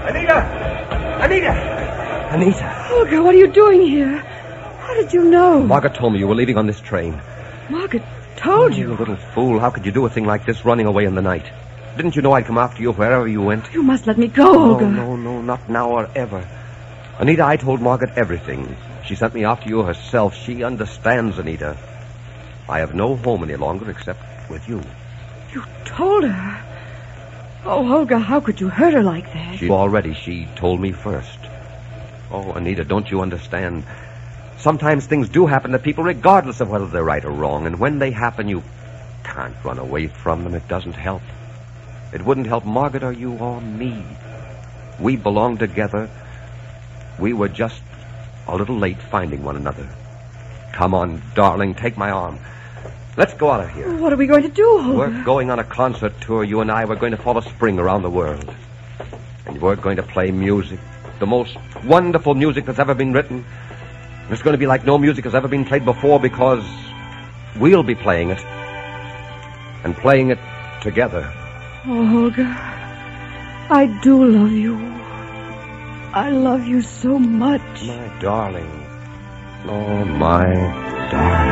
Anita! Olga, what are you doing here? How did you know? Margaret told me you were leaving on this train. Margaret told You you? little fool. How could you do a thing like this running away in the night? Didn't you know I'd come after you wherever you went? You must let me go, Olga. No, not now or ever. Anita, I told Margaret everything. She sent me after you herself. She understands, Anita. I have no home any longer except with you. You told her? Oh, Olga, how could you hurt her like that? She told me first. Oh, Anita, don't you understand? Sometimes things do happen to people regardless of whether they're right or wrong. And when they happen, you can't run away from them. It doesn't help. It wouldn't help Margaret or you or me. We belong together. We were just a little late finding one another. Come on, darling, take my arm. Let's go out of here. What are we going to do, Olga? We're going on a concert tour, you and I. We're going to follow spring around the world. And we're going to play music, the most wonderful music that's ever been written. It's going to be like no music has ever been played before because we'll be playing it. And playing it together. Oh, Olga, I do love you. I love you so much. My darling. Oh, my darling.